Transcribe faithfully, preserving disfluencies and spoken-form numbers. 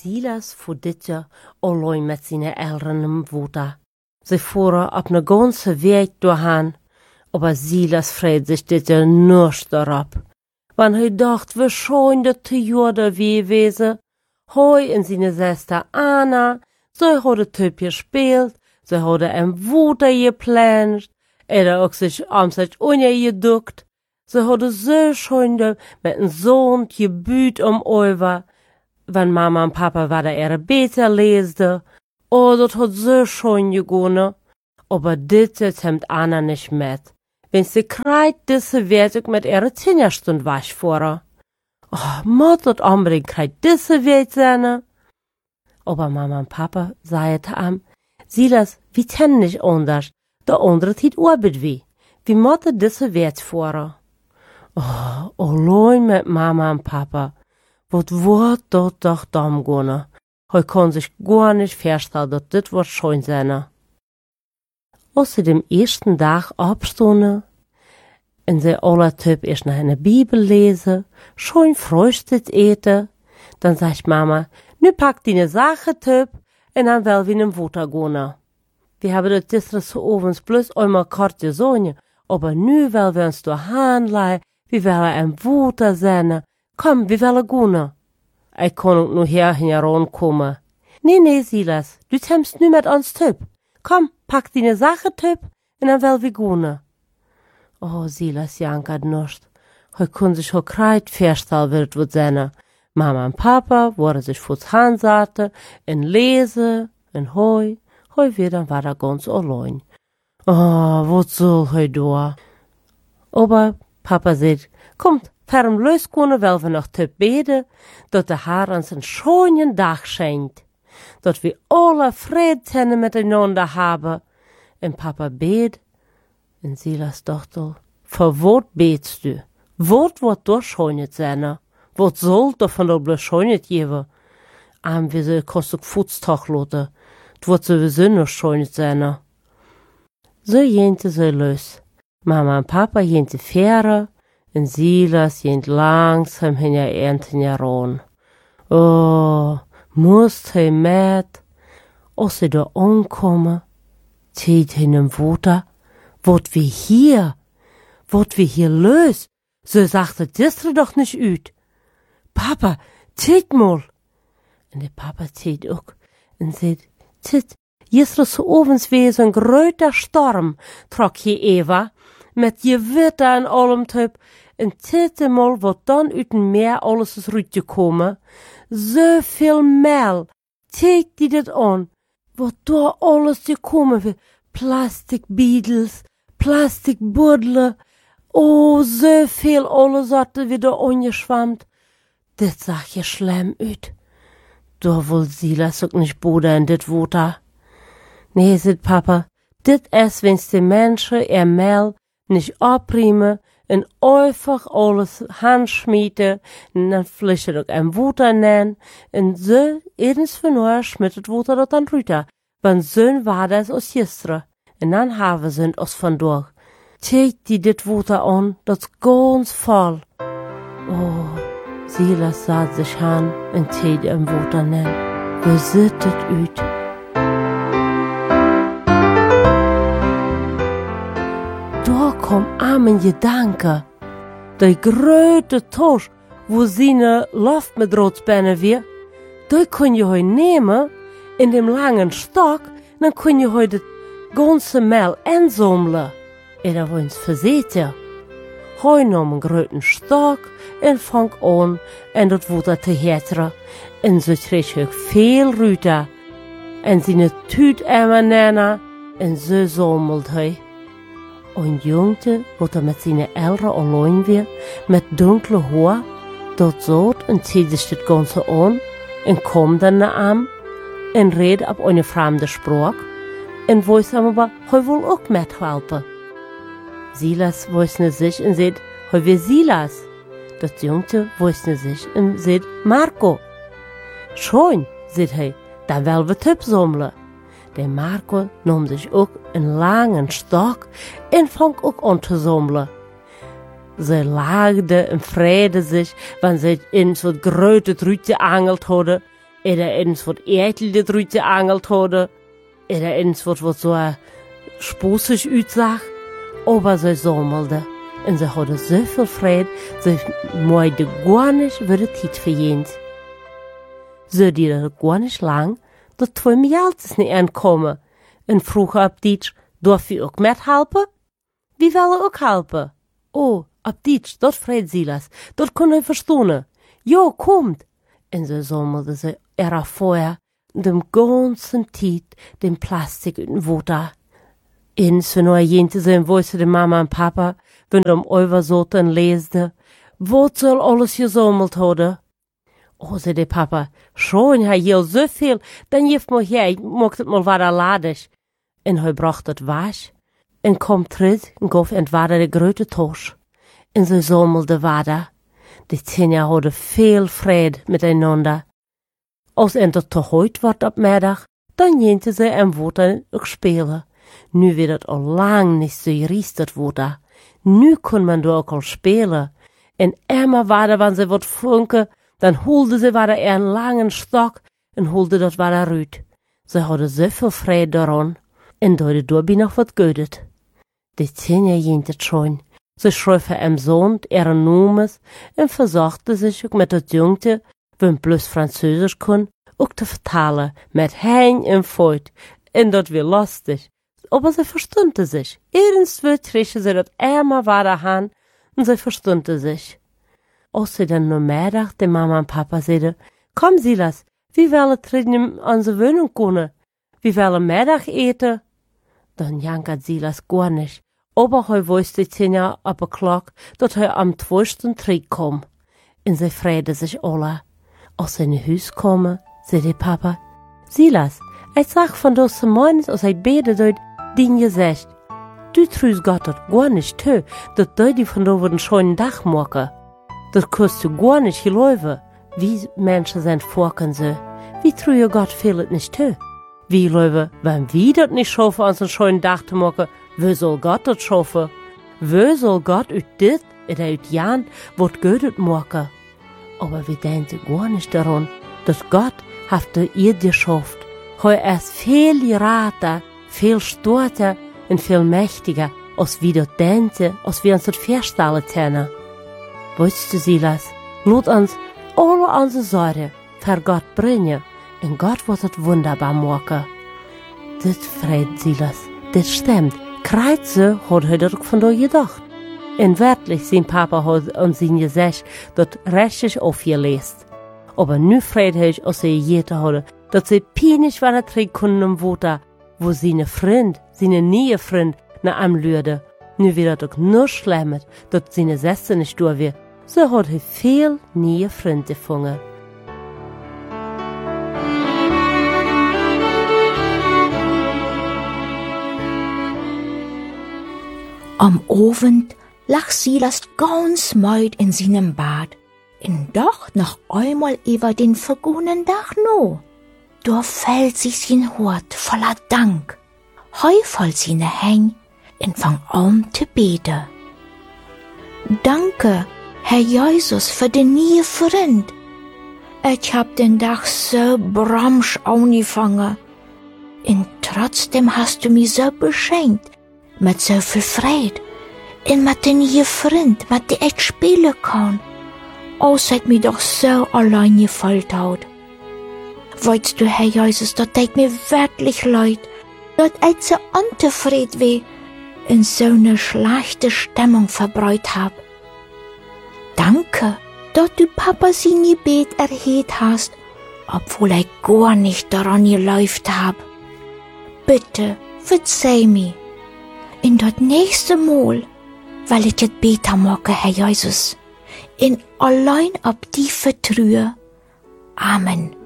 Silas fuhr dit Jahr allein mit seinen Eltern im Wuter. Sie fuhren auf ne ganze Weg durchhan, aber Silas freut sich dit Jahr nicht darauf. Wann er dacht, wie schön das Tjorde gewesen, hoi und seine Schwester Anna, sie hadden Typ gespielt, sie hadden im Wuter geplant, er auch sich am sich ungeduckt, sie hadden so schön mit dem Sohn gebüht um Oiver, wenn Mama und Papa wieder ihre Beter leste. Oh, das hat so schön gegangen. Aber dit jetzt hemmt Anna nicht mit. Wenn sie kreit, diese werd ich mit ihrer Zehnerstund wasch vor. Oh, muss das unbedingt kreit diese werd sein? Aber Mama und Papa sagten am, Silas, wie ten nicht anders. Der andere tit Arbeit wie. Wie muss diese werd vor? Oh, allein mit Mama und Papa. Wat wordt dat doch dam gone? Hij kon sich gar nicht vorstellen, dass dit wat schön sein. Als sie dem ersten Tag abstonden, und sie alle Typ erst noch eine Bibel lesen, schön Frühstück eten, dann sagt Mama, nu pack deine Sache, Typ, und dann will wir in den Wuter gehen. Wir haben das gestern so ovens bloß einmal kort gesagt, aber nu will wir uns durch Handlei, wir wollen im Wuter sein. Komm, wir wollen gehen. Ich kann nur hier herankommen. Nee, nee, Silas, du temmst nu mit uns Typ. Komm, pack deine Sache, Typ, und dann will wir gehen. Oh, Silas jankert nicht. Er kann sich auch kreit vorstellen, wird wird sein. Mama und Papa wollen sich vors Hand saten, und lesen, und hoi, hoi wieder war er ganz allein. Oh, was soll hoi da? Aber Papa sagt, kommt, Ferm losgehen, weil wir noch Typ beten, dat der Herr uns einen schönen Tag schenkt, dat wir alle Frieden miteinander haben. Und Papa bet, und Silas dachte, für was betst du? Was wird doch schön sein? Was soll doch von der bloß schön geben? Am wie sie kostet Futztag loten, das wird sowieso noch schön sein. So jente sie los. Mama und Papa jente Fähre, und Silas jent langsam hinter ernten heran. Oh, musst he mit? Als sie da ankommen, zieht hin im Wuter, wat wie hier? Wat wie hier los? So sagte das doch nicht üt. Papa, zieht mal. Und der Papa zieht auch und sagt, zieht, jetzt so ovens wie so ein gröter Sturm, trok hier Eva, mit Gewitter und allem Typ, und zette mal, wat dann uit dem Meer alles is uitgekomen. So viel Mehl. Zeig die dat an. Wat da alles gekommen wie Plastikbiedels, Plastikbuddelen. Oh, so viel alles hat wieder angeschwammt. Das sah ja schlimm uit. Da will Silas auch nicht boden in dit Wuter. Nee, sagt Papa, dit is, wenn's die Menschen ihr Mehl nicht abriemen, en einfach alles handschmieden, en dan vielleicht ook ein Wuter nennen, en so, edens von neuer schmittet Wuter dort dann rüter, wann so war das aus gestern, en dann haben sie uns von durch. Zeig die dit Wuter an, das ganz voll. Oh, Silas sah sich an, en zeig im Wuter nennen, wie sieht das ut? Da kom am Gedanke, der gröte Tosch, wo seine Luft mit Rotsbeine wir, da kun je heu nehmen, in dem langen Stock, dann kun je heu das ganze Mehl einsammeln. Oder woins verseht ja. Heu nahm einen gröten Stock und fang an, en dat Wuter zu hetteren, en so krieg ich viel Rüter, en seine Tütämmer nennen, en so sammelt heu. Ein Jungte, wo er mit seinen Eltern allein war, mit dunklen Haar, dort saß und zieht sich das Ganze an und kommt dann nach ihm und redet auf eine fremde Sprache und weiß aber, er will auch mithelfen. Silas weiß nicht sich und sagt, er will Silas. Das Jungte weiß nicht sich und sagt, Marco. Schön, sagt er, dann wollen wir Typ sammeln. Der Marco nahm sich auch einen langen Stock und fang auch an zu sammeln. Sie lagde und freute sich, wenn sie in so gröte Trüte angelt hatte, Oder eens wat eitel dit ruite angelt hadden. Oder eens wat wat so spussig uitsag. Aber sie sammelde. Und sie hatte so viel Freude, sie meinte gar nicht, wie die Zeit verjähnt. So die gar nicht lang, dass zwei Mädels nicht ankommen. Und frug ab Ditsch, darf ich auch mithelfen? Wie will ich auch helfen? Oh, ab Ditsch, dort freut Silas, dort kann ich verstehen. Ja, kommt. Und so sammelte sie ihre Feuer, dem ganzen Zeit, den Plastik und Wasser. Eens, wenn er jente sein wollte, die Mama und Papa, wenn er um übersoten leste, wo soll alles gesammelt haben? Oh, zei der Papa, schon, hij hier so viel, dann jeft mal her, ich mag das mal wieder ladig. Und er bracht das wasch, und kommt terug, und gaf entweder de grote Tosch. Und sie sammelte weiter. Die Tina hadden viel Freude miteinander. Als er te heute wordt op middag, dann jente sie am Water auch spielen. Nu wird het al lang nicht so geriestet worden. Nu kon man da auch al spelen. En immer weiter, wenn sie wat funke, dann holte sie weiter einen langen Stock und holte dat weiter rüt. Sie hatte so viel Freude daran. Und da dabei noch wat gödet. Die Tina jentet schon. Sie schrieb am Sohn ihren Namen und versuchte sich mit der Jungte, wenn bloß Französisch kann, auch zu vertalen, mit Hein und Feut. Und dat war lustig. Aber sie verstünde sich. Irgendwo trische sie dat einmal weiter an und sie verstünde sich. Als sie dann noch Mittag die Mama und Papa sagte, komm Silas, wie wollen wir in unsere Wohnung kommen? Wie wollen wir Mittag eten? Dann jankert Silas gar nicht. Aber er wusste Tina ab der Glock, dass er am zwölften Trick kam. Und sie freute sich alle. Als sie in das Haus kamen, sagte Papa, Silas, ich sag von das Morgens, als ich bete dort, din gesagt, du trüst Gott dat gar nicht zu, dass du die von da einen schönen Tag machen. Das kannst du gar nicht glauben, wie Menschen sind vorken so. Wie trüge Gott fehlt nicht zu. Wie glauben, wenn wir das nicht schaffen, uns einen schönen Tag zu machen, wie soll Gott das schaffen? Wie soll Gott ut dit, et uit Jan, wat Gott machen? Aber wir denken gar nicht daran, dass Gott hat ihr geschafft. Er ist viel gerater, viel stärker und viel mächtiger, als wir das denken, als wir uns das vorstellen können. Weißt du, Silas, lass uns alle unsere Sorgen für Gott bringen und Gott wird es wunderbar machen. Das freut Silas, das stimmt. Kreuze hat er doch von da gedacht. Und wirklich, sein Papa hat uns ihn gesagt, dass richtig aufgelesen. Aber nu freut er sich, als er jeder hatte, dass sie peinlich weiter trinken konnten im Wasser, wo seine Freund, seine neue Freund, nach ihm lüde. Nu wird er doch nur schlimmer, dass seine Schwester nicht da war. So hat er viel neue Freunde gefunden. Am Abend lag Silas ganz müde in seinem Bad und dacht noch einmal über den vergangenen Tag no. Da fällt sich sein Hort voller Dank. Heu voll seine Hänge und fang an zu beten. Danke, Herr Jesus, für den neuen Freund. Ich hab den Tag so bramsch angefangen. Und trotzdem hast du mich so beschenkt, mit so viel Freude. Und mit den neuen Freund, mit dem ich spielen kann. Alles hat mich doch so allein gefällt hat. Weißt du, Herr Jesus, das tut mir wirklich leid, dass ich so unzufrieden war und so eine schlechte Stimmung verbreitet hab. Danke, dass du Papa sein Gebet erhört hast, obwohl ich gar nicht daran geläuft hab. Bitte, verzeih mir. In das nächste Mal will ich es besser machen, Herr Jesus. In allein ab die vertraue. Amen.